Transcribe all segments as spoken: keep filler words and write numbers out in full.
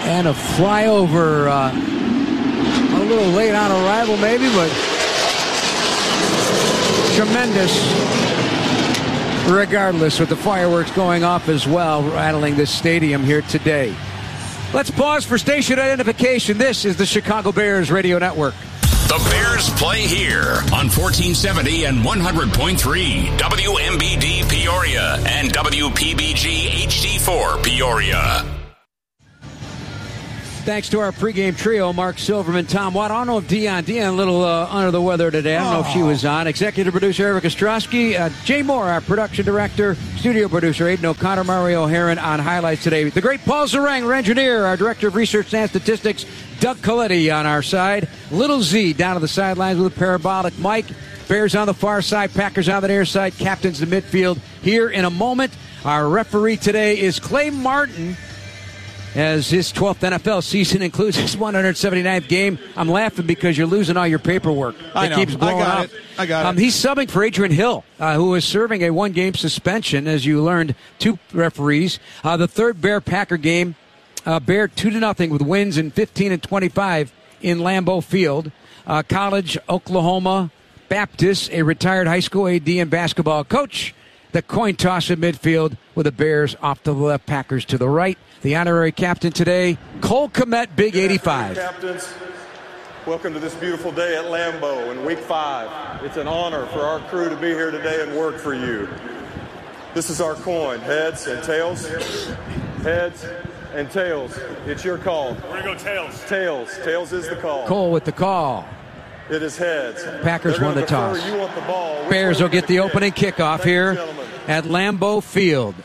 And a flyover, uh, a little late on arrival maybe, but tremendous regardless, with the fireworks going off as well, rattling this stadium here today. Let's pause for station identification. This is the Chicago Bears Radio Network. The Bears play here on fourteen seventy and one hundred point three W M B D Peoria and W P B G H D four Peoria. Thanks to our pregame trio, Mark Silverman, Tom Watt. I don't know if Dion, Dion a little uh, under the weather today. I don't oh. know if she was on. Executive producer Eric Ostrowski. Uh, Jay Moore, our production director. Studio producer Aiden O'Connor, Mario Heron on highlights today. The great Paul Zarang, our engineer, our director of research and statistics, Doug Coletti on our side. Little Z down to the sidelines with a parabolic mic. Bears on the far side, Packers on the near side, captains the midfield. Here in a moment, our referee today is Clay Martin, as his twelfth N F L season includes his one hundred seventy-ninth game. I'm laughing because you're losing all your paperwork. I it know. keeps blowing I got up. it. I got um, it. He's subbing for Adrian Hill, uh, who is serving a one-game suspension, as you learned, two referees. Uh, the third Bear-Packer game, uh, Bear two to nothing with wins in fifteen and twenty-five in Lambeau Field. Uh, college, Oklahoma Baptist, a retired high school A D and basketball coach. The coin toss in midfield with the Bears off to the left, Packers to the right. The honorary captain today, Cole Kmet, Big eighty-five. Captains, welcome to this beautiful day at Lambeau in week five. It's an honor for our crew to be here today and work for you. This is our coin, heads and tails. Heads and tails. It's your call. We're going to go tails. Tails. Tails is the call. Cole with the call. It is heads. Packers won the toss. You want the ball. Bears will get the opening kickoff here at Lambeau Field.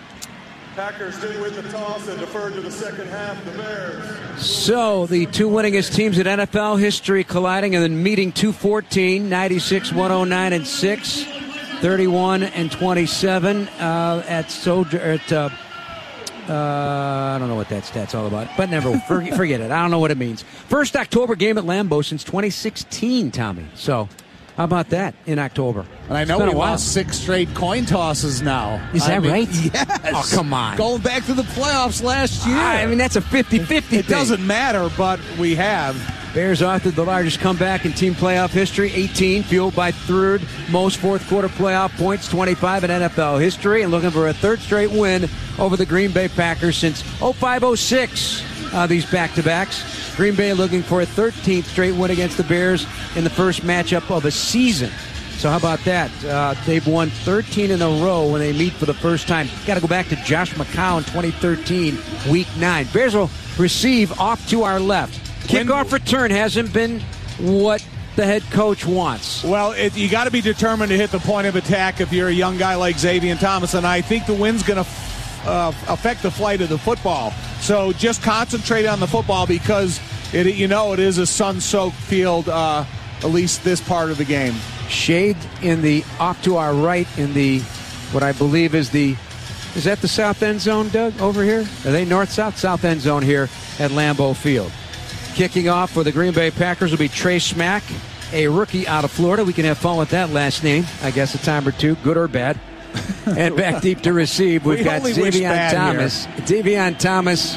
Packers did win the toss and deferred to the second half. The Bears. So the two winningest teams in N F L history colliding and then meeting two fourteen, ninety-six, one oh nine, and six, thirty-one and twenty-seven uh, at Soldier. At uh, uh, I don't know what that stat's all about, but never forget, forget it. I don't know what it means. First October game at Lambeau since twenty sixteen, Tommy. So. How about that in October? And I know we lost six straight coin tosses now. Is that I mean, right? Yes. Oh, come on. Going back to the playoffs last year. I mean, that's a fifty-fifty It thing. doesn't matter, but we have. Bears authored the largest comeback in team playoff history, eighteen, fueled by third most fourth-quarter playoff points, twenty-five in N F L history, and looking for a third straight win over the Green Bay Packers since oh five oh six, uh, these back-to-backs. Green Bay looking for a thirteenth straight win against the Bears in the first matchup of a season. So how about that? Uh, they've won thirteen in a row when they meet for the first time. Got to go back to Josh McCown, twenty thirteen, week nine. Bears will receive off to our left. Kickoff return hasn't been what the head coach wants. Well, it, you got to be determined to hit the point of attack if you're a young guy like Xavier Thomas, and I think the wind's going to uh, affect the flight of the football. So just concentrate on the football because, it, you know, it is a sun-soaked field, uh, at least this part of the game. Shade in the off to our right in the, what I believe is the, is that the south end zone, Doug, over here? Are they north-south? South end zone here at Lambeau Field. Kicking off for the Green Bay Packers will be Trey Smack, a rookie out of Florida. We can have fun with that last name, I guess, a time or two, good or bad. And back deep to receive, we've we got Xavier Thomas. Xavier Thomas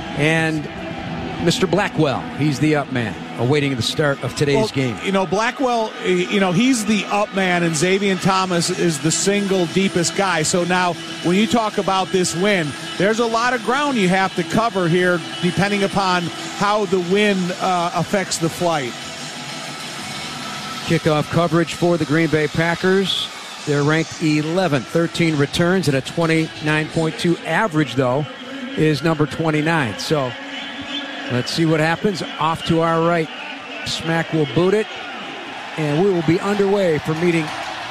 and Mister Blackwell. He's the up man, awaiting the start of today's well, game. You know, Blackwell, you know, he's the up man, and Xavier Thomas is the single deepest guy. So now, when you talk about this win, there's a lot of ground you have to cover here, depending upon how the wind uh, affects the flight. Kickoff coverage for the Green Bay Packers. They're ranked eleventh, thirteen returns, and a twenty-nine point two average, though, is number twenty-nine. So let's see what happens. Off to our right. Smack will boot it, and we will be underway for meeting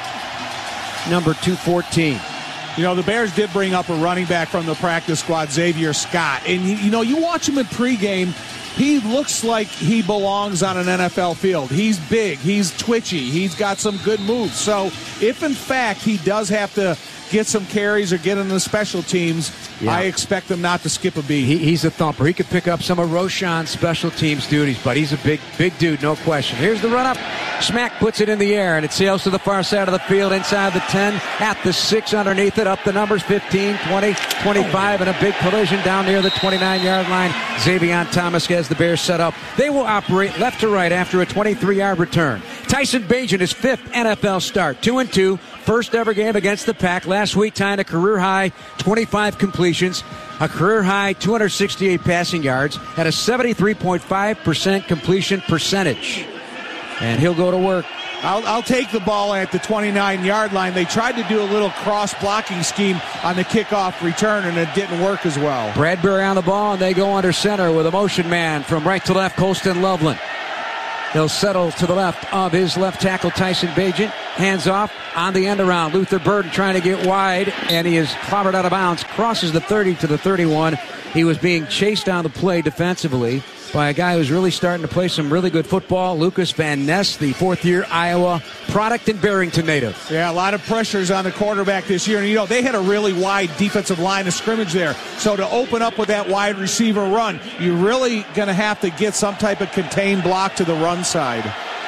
number two fourteen. You know, the Bears did bring up a running back from the practice squad, Xavier Scott. And, you know, you watch him in pregame, he looks like he belongs on an N F L field. He's big. He's twitchy. He's got some good moves. So if, in fact, he does have to get some carries or get into the special teams, yeah. I expect them not to skip a beat. He, he's a thumper. He could pick up some of Roschon's special teams duties, but he's a big, big dude, no question. Here's the run-up. Smack puts it in the air, and it sails to the far side of the field, inside the ten, at the six, underneath it, up the numbers, fifteen, twenty, twenty-five, and a big collision down near the twenty-nine-yard line. Xavier Thomas has the Bears set up. They will operate left to right after a twenty-three-yard return. Tyson Bagent, his fifth N F L start, two and two, first ever game against the Pack. Last week, tying a career-high twenty-five completions, a career-high two hundred sixty-eight passing yards, and a seventy-three point five percent completion percentage. And he'll go to work. I'll, I'll take the ball at the twenty-nine-yard line. They tried to do a little cross-blocking scheme on the kickoff return, and it didn't work as well. Bradbury on the ball, and they go under center with a motion man from right to left, Colston Loveland. He'll settle to the left of his left tackle, Tyson Bagent. Hands off on the end around. Luther Burden trying to get wide, and he is clobbered out of bounds. Crosses the thirty to the thirty-one. He was being chased on the play defensively by a guy who's really starting to play some really good football, Lucas Van Ness, the fourth-year Iowa product and Barrington native. Yeah, a lot of pressures on the quarterback this year. And, you know, they had a really wide defensive line of scrimmage there. So to open up with that wide receiver run, you're really going to have to get some type of contained block to the run side.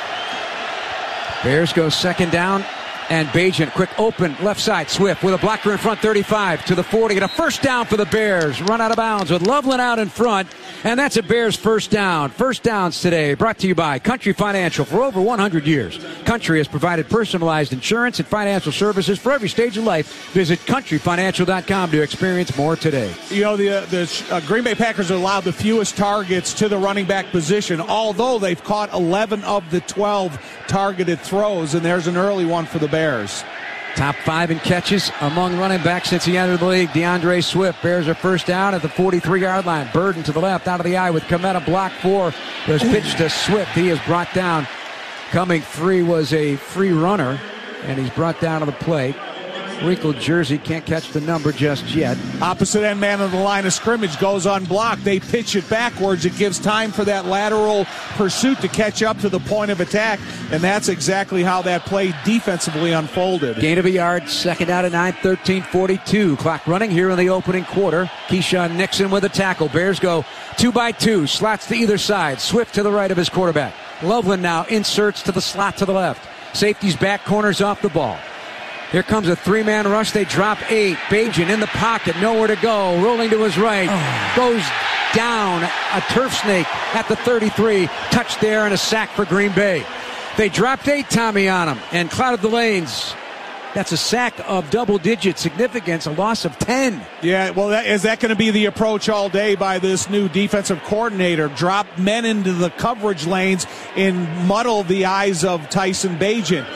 Bears go second down. And Bagent, quick open, left side, Swift with a blocker in front, thirty-five to the forty, and a first down for the Bears. Run out of bounds with Loveland out in front, and that's a Bears first down. First downs today brought to you by Country Financial. For over one hundred years, Country has provided personalized insurance and financial services for every stage of life. Visit country financial dot com to experience more today. You know, the, uh, the uh, Green Bay Packers allowed the fewest targets to the running back position, although they've caught eleven of the twelve targeted throws, and there's an early one for the Bears. Top five in catches among running backs since he entered the league. DeAndre Swift. Bears are first down at the forty-three-yard line. Burden to the left, out of the eye with Cometa block four. There's pitch to Swift. He is brought down. Coming free was a free runner, and he's brought down to the plate. Wrinkled jersey, can't catch the number just yet. Opposite end man of the line of scrimmage goes unblocked. They pitch it backwards. It gives time for that lateral pursuit to catch up to the point of attack, and that's exactly how that play defensively unfolded. Gain of a yard, second out at nine, thirteen forty-two. Clock running here in the opening quarter. Keyshawn Nixon with a tackle. Bears go two by two, slots to either side. Swift to the right of his quarterback. Loveland now inserts to the slot to the left. Safety's back, corners off the ball. Here comes a three-man rush. They drop eight. Bagent in the pocket, nowhere to go. Rolling to his right. Oh. Goes down. A turf snake at the thirty-three. Touch there and a sack for Green Bay. They dropped eight, Tommy, on him and clouded the lanes. That's a sack of double-digit significance, a loss of ten. Yeah, well, that, is that going to be the approach all day by this new defensive coordinator? Drop men into the coverage lanes and muddle the eyes of Tyson Bagent.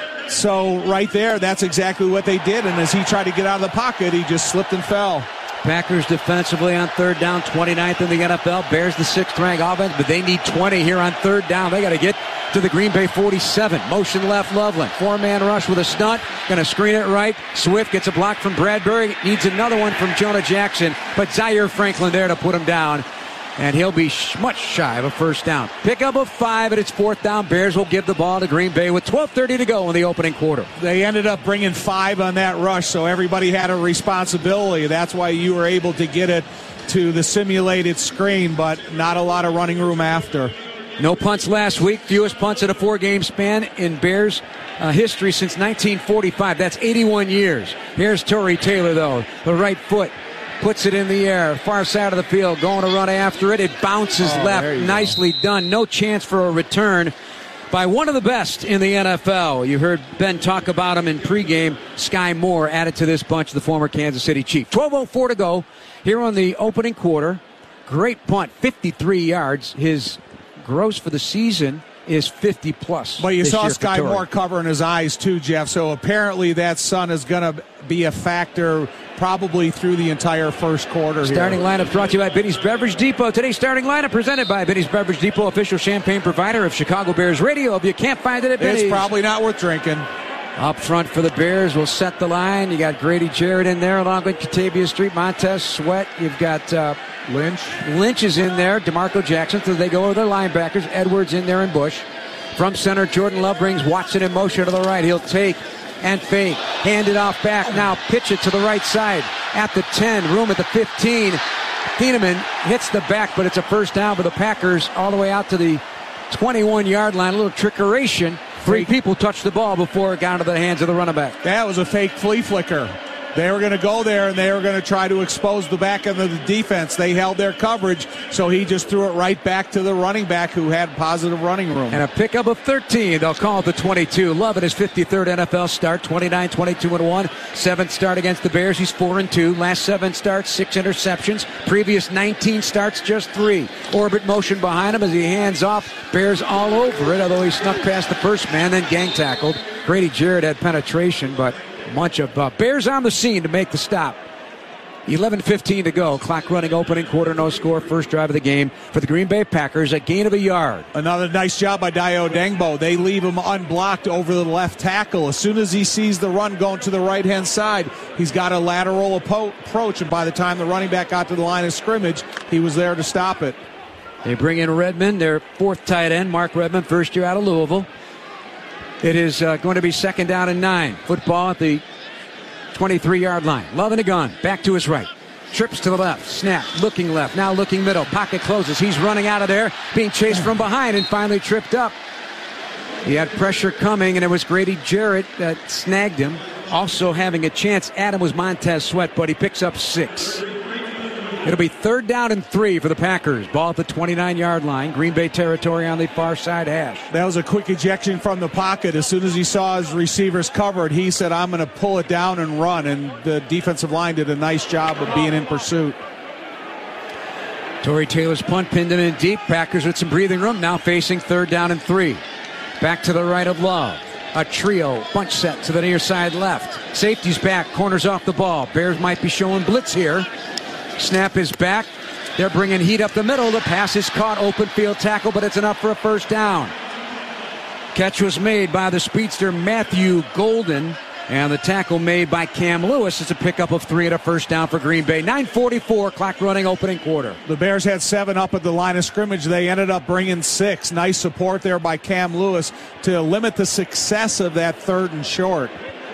So right there, that's exactly what they did. And as he tried to get out of the pocket, he just slipped and fell. Packers defensively on third down, twenty-ninth in the N F L. Bears the sixth ranked offense, but they need twenty here on third down. They got to get to the Green Bay forty-seven. Motion left, Loveland. Four-man rush with a stunt. Going to screen it right. Swift gets a block from Bradbury. Needs another one from Jonah Jackson. But Zaire Franklin there to put him down. And he'll be sh- much shy of a first down. Pickup of five, and it's fourth down. Bears will give the ball to Green Bay with twelve thirty to go in the opening quarter. They ended up bringing five on that rush, so everybody had a responsibility. That's why you were able to get it to the simulated screen, but not a lot of running room after. No punts last week. Fewest punts in a four-game span in Bears uh, history since nineteen forty-five. That's eighty-one years. Here's Torrey Taylor, though. The right foot. Puts it in the air, far side of the field, going to run after it. It bounces oh, left, nicely go. done. No chance for a return by one of the best in the N F L. You heard Ben talk about him in pregame. Sky Moore added to this bunch, the former Kansas City Chief. twelve oh four to go here on the opening quarter. Great punt, fifty-three yards. His gross for the season is fifty plus. But you saw Sky Moore covering his eyes too, Jeff. So apparently that sun is going to be a factor probably through the entire first quarter. Starting here. lineup brought to you by Benny's Beverage Depot. Today's starting lineup presented by Benny's Beverage Depot, official champagne provider of Chicago Bears radio. If you can't find it at Benny's, it's probably not worth drinking. Up front for the Bears, we'll set the line. You got Grady Jarrett in there along with Catavia Street, Montez Sweat. You've got uh, Lynch. Lynch is in there. DeMarco Jackson. So they go over their linebackers. Edwards in there and Bush. From center, Jordan Love brings Watson in motion to the right. He'll take and fake. Hand it off back. Now pitch it to the right side at the ten. Room at the fifteen. Thieneman hits the back, but it's a first down for the Packers all the way out to the twenty-one-yard line. A little trickeration. Three people touched the ball before it got into the hands of the running back. That was a fake flea flicker. They were going to go there, and they were going to try to expose the back end of the defense. They held their coverage, so he just threw it right back to the running back who had positive running room. And a pickup of thirteen. They'll call it the twenty-two. Love at his fifty-third N F L start, twenty-nine twenty-two and one. Seventh start against the Bears. He's four and two. Last seven starts, six interceptions. Previous nineteen starts, just three. Orbit motion behind him as he hands off. Bears all over it, although he snuck past the first man, then gang tackled. Grady Jarrett had penetration, but bunch of uh, Bears on the scene to make the stop. eleven fifteen to go. Clock running, opening quarter, no score. First drive of the game for the Green Bay Packers. A gain of a yard. Another nice job by Dayo Odeyingbo. They leave him unblocked over the left tackle. As soon as he sees the run going to the right-hand side, he's got a lateral approach, and by the time the running back got to the line of scrimmage, he was there to stop it. They bring in Redmond, their fourth tight end. Mark Redmond, first year out of Louisville. It is uh, going to be second down and nine. Football at the twenty-three-yard line. Love in a gun. Back to his right. Trips to the left. Snap. Looking left. Now looking middle. Pocket closes. He's running out of there. Being chased from behind and finally tripped up. He had pressure coming, and it was Grady Jarrett that snagged him. Also having a chance, Adam, was Montez Sweat, but he picks up six. It'll be third down and three for the Packers. Ball at the twenty-nine-yard line. Green Bay territory on the far side hash. That was a quick ejection from the pocket. As soon as he saw his receivers covered, he said, I'm going to pull it down and run. And the defensive line did a nice job of being in pursuit. Torrey Taylor's punt pinned him in deep. Packers with some breathing room. Now facing third down and three. Back to the right of Love. A trio bunch set to the near side left. Safety's back. Corners off the ball. Bears might be showing blitz here. Snap is back. They're bringing heat up the middle. The pass is caught. Open field tackle, but it's enough for a first down. Catch was made by the speedster Matthew Golden, and the tackle made by Cam Lewis. It's a pickup of three and a first down for Green Bay. nine forty-four, clock running, opening quarter. The Bears had seven up at the line of scrimmage. They ended up bringing six. Nice support there by Cam Lewis to limit the success of that third and short.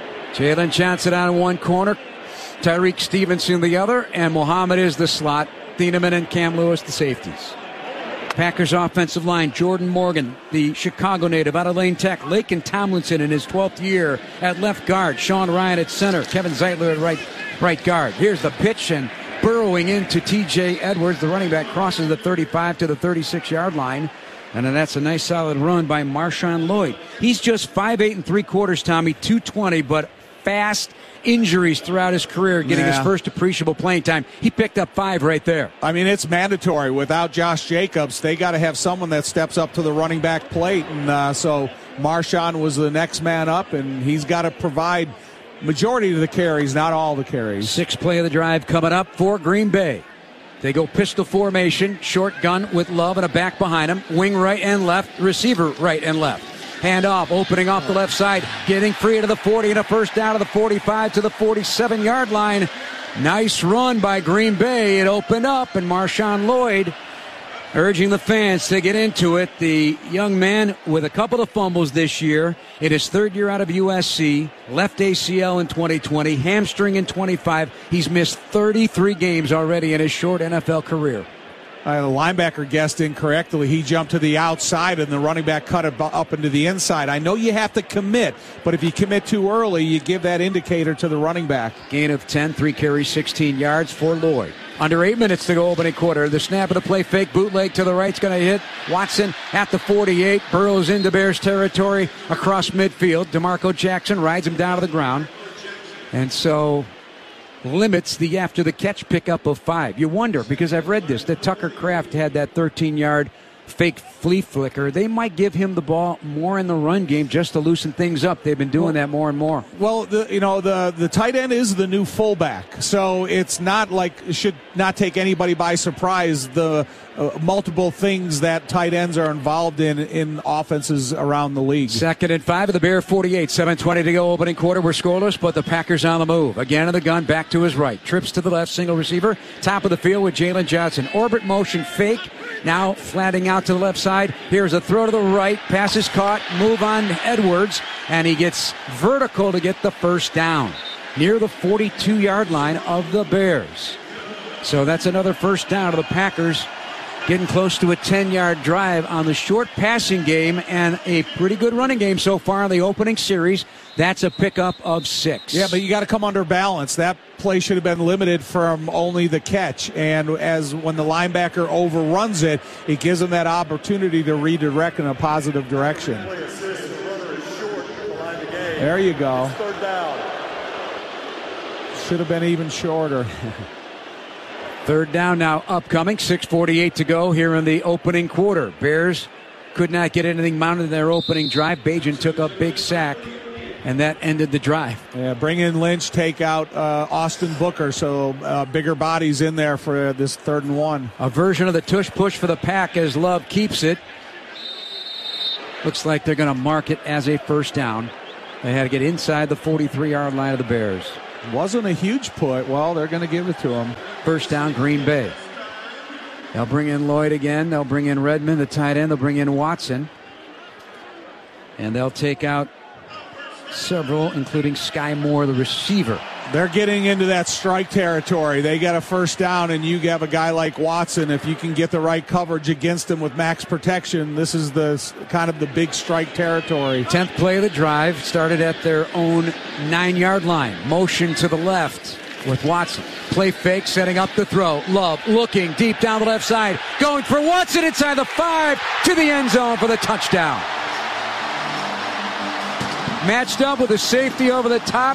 Jalen Johnson out in one corner. Tyreek Stevenson the other, and Muhammad is the slot. Thieneman and Cam Lewis the safeties. Packers offensive line, Jordan Morgan, the Chicago native out of Lane Tech. Laken Tomlinson in his twelfth year at left guard. Sean Ryan at center. Kevin Zeitler at right, right guard. Here's the pitch, and burrowing into T J Edwards. The running back crosses the thirty-five to the thirty-six-yard line. And then that's a nice solid run by Marshawn Lloyd. He's just five eight and three quarters, Tommy, two twenty, but fast. Injuries throughout his career, getting yeah. his first appreciable playing time. He picked up five right there. I mean, it's mandatory. Without Josh Jacobs, they got to have someone that steps up to the running back plate. And uh, so Marshawn was the next man up, and he's got to provide majority of the carries, not all the carries. Sixth play of the drive coming up for Green Bay. They go pistol formation, short gun with Love and a back behind him. Wing right and left, receiver right and left. Hand off, opening off the left side, getting free to the forty and a first down to the forty-five to the forty-seven-yard line. Nice run by Green Bay. It opened up, and Marshawn Lloyd urging the fans to get into it. The young man with a couple of fumbles this year. In his third year out of U S C, left A C L in twenty twenty, hamstring in twenty-five. He's missed thirty-three games already in his short N F L career. Uh, the linebacker guessed incorrectly. He jumped to the outside, and the running back cut it up into the inside. I know you have to commit, but if you commit too early, you give that indicator to the running back. Gain of ten, three carries, sixteen yards for Lloyd. Under eight minutes to go opening quarter. The snap of the play fake, bootleg to the right's going to hit. Watson at the forty-eight, burrows into Bears territory across midfield. DeMarco Jackson rides him down to the ground. And so limits the after the catch pickup of five. You wonder, because I've read this, that Tucker Kraft had that thirteen-yard fake flea flicker. They might give him the ball more in the run game just to loosen things up. They've been doing well, that more and more. Well, the, you know, the, the tight end is the new fullback, so it's not like it should not take anybody by surprise the uh, multiple things that tight ends are involved in in offenses around the league. Second and five of the Bear forty-eight, seven twenty to go opening quarter. We're scoreless, but the Packers on the move. Again in the gun, back to his right. Trips to the left, single receiver. Top of the field with Jalen Johnson. Orbit motion fake. Now flatting out to the left side. Here's a throw to the right. Pass is caught. Move on Edwards. And he gets vertical to get the first down near the forty-two-yard line of the Bears. So that's another first down to the Packers, getting close to a ten-yard drive on the short passing game and a pretty good running game so far in the opening series. That's a pickup of six. Yeah, but you got to come under balance. That play should have been limited from only the catch. And as when the linebacker overruns it, it gives them that opportunity to redirect in a positive direction. There you go. Third down. Should have been even shorter. Third down now upcoming. six forty-eight to go here in the opening quarter. Bears could not get anything mounted in their opening drive. Bajan took a big sack, and that ended the drive. Yeah, bring in Lynch, take out uh, Austin Booker, so uh, bigger bodies in there for this third and one. A version of the tush push for the Pack as Love keeps it. Looks like they're going to mark it as a first down. They had to get inside the forty-three-yard line of the Bears. Wasn't a huge put. Well, they're going to give it to him. First down, Green Bay. They'll bring in Lloyd again. They'll bring in Redmond, the tight end. They'll bring in Watson. And they'll take out several, including Sky Moore, the receiver. They're getting into that strike territory. They got a first down, and you have a guy like Watson. If you can get the right coverage against him with max protection, this is the kind of the big strike territory. Tenth play of the drive started at their own nine-yard line. Motion to the left with Watson. Play fake, setting up the throw. Love looking deep down the left side. Going for Watson inside the five to the end zone for the touchdown. Matched up with a safety over the top.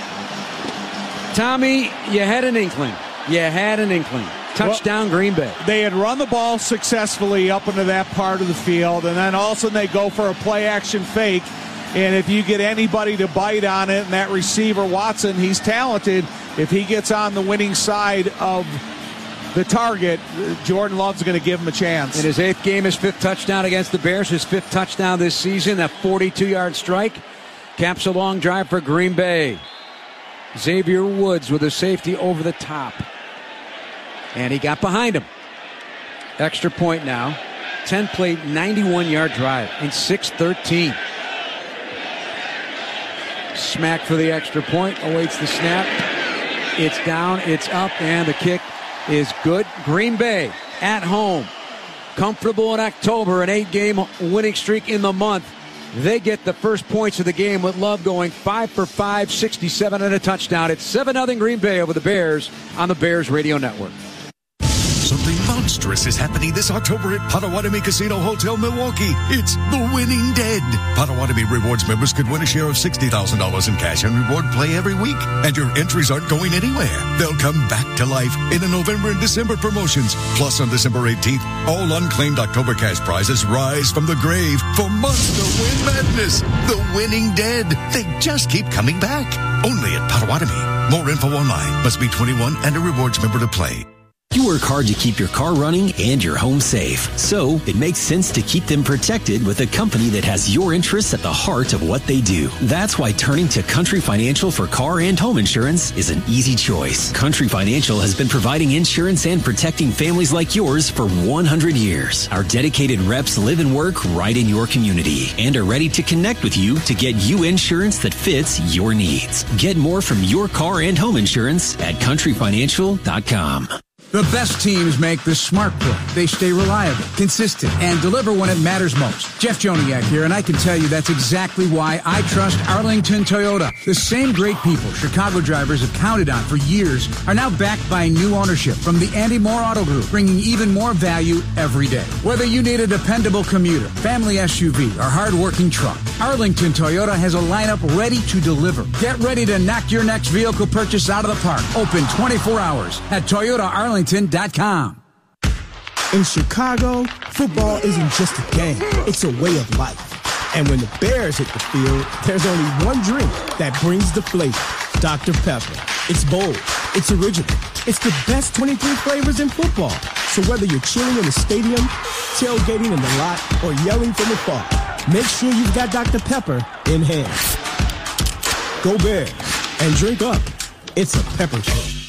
Tommy, you had an inkling. You had an inkling. Touchdown, well, Green Bay. They had run the ball successfully up into that part of the field, and then all of a sudden they go for a play-action fake. And if you get anybody to bite on it, and that receiver, Watson, he's talented. If he gets on the winning side of the target, Jordan Love's going to give him a chance. In his eighth game, his fifth touchdown against the Bears, his fifth touchdown this season, that forty-two-yard strike. Caps a long drive for Green Bay. Xavier Woods with a safety over the top. And he got behind him. Extra point now. ten-play, ninety-one-yard drive in six thirteen. Smack for the extra point. Awaits the snap. It's down, it's up, and the kick is good. Green Bay at home. Comfortable in October, an eight-game winning streak in the month. They get the first points of the game with Love going five for five, sixty-seven and a touchdown. It's seven nothing Green Bay over the Bears on the Bears Radio Network. Something monstrous is happening this October at Potawatomi Casino Hotel Milwaukee. It's the Winning Dead. Potawatomi Rewards members could win a share of sixty thousand dollars in cash and reward play every week. And your entries aren't going anywhere. They'll come back to life in the November and December promotions. Plus, on December eighteenth, all unclaimed October cash prizes rise from the grave for Monster Win Madness. The Winning Dead. They just keep coming back. Only at Potawatomi. More info online. Must be twenty-one and a rewards member to play. You work hard to keep your car running and your home safe. So it makes sense to keep them protected with a company that has your interests at the heart of what they do. That's why turning to Country Financial for car and home insurance is an easy choice. Country Financial has been providing insurance and protecting families like yours for one hundred years. Our dedicated reps live and work right in your community and are ready to connect with you to get you insurance that fits your needs. Get more from your car and home insurance at country financial dot com. The best teams make the smart play. They stay reliable, consistent, and deliver when it matters most. Jeff Joniak here, and I can tell you that's exactly why I trust Arlington Toyota. The same great people Chicago drivers have counted on for years are now backed by new ownership from the Andy Moore Auto Group, bringing even more value every day. Whether you need a dependable commuter, family S U V, or hard-working truck, Arlington Toyota has a lineup ready to deliver. Get ready to knock your next vehicle purchase out of the park. Open twenty-four hours at Toyota Arlington dot com. In Chicago, football isn't just a game, it's a way of life. And when the Bears hit the field, there's only one drink that brings the flavor, Doctor Pepper. It's bold, it's original, it's the best twenty-three flavors in football. So whether you're chilling in the stadium, tailgating in the lot, or yelling from afar, make sure you've got Doctor Pepper in hand. Go Bears, and drink up. It's a pepper trip.